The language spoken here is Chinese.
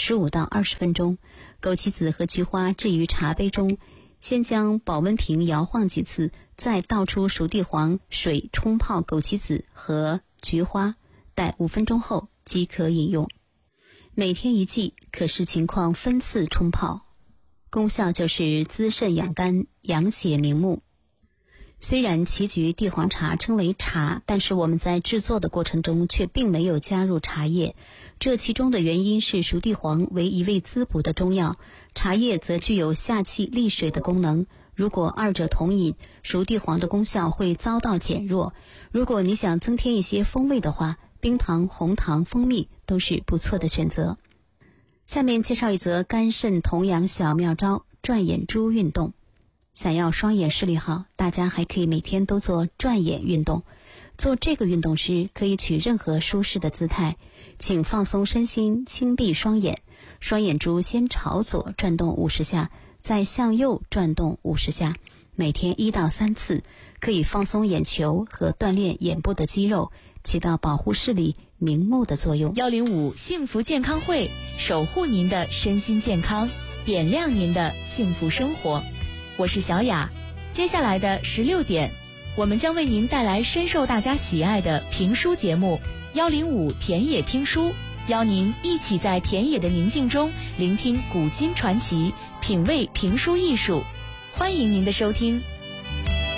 15到20分钟。枸杞子和菊花置于茶杯中，先将保温瓶摇晃几次，再倒出熟地黄水冲泡枸杞子和菊花，待5分钟后即可饮用。每天1剂，可视情况分次冲泡，功效就是滋肾养肝、养血明目。虽然棋菊地黄茶称为茶，但是我们在制作的过程中却并没有加入茶叶，这其中的原因是熟地黄为一味滋补的中药，茶叶则具有下气利水的功能。如果二者同饮，熟地黄的功效会遭到减弱。如果你想增添一些风味的话，冰糖、红糖、蜂蜜都是不错的选择。下面介绍一则肝肾同养小妙招——转眼珠运动。想要双眼视力好，大家还可以每天都做转眼运动。做这个运动时，可以取任何舒适的姿态，请放松身心，轻闭双眼，双眼珠先朝左转动50下，再向右转动50下，每天1到3次，可以放松眼球和锻炼眼部的肌肉，起到保护视力、明目的作用。 105幸福健康会，守护您的身心健康，点亮您的幸福生活。我是小雅，接下来的16点，我们将为您带来深受大家喜爱的评书节目105田野听书，邀您一起在田野的宁静中聆听古今传奇，品味评书艺术。欢迎您的收听。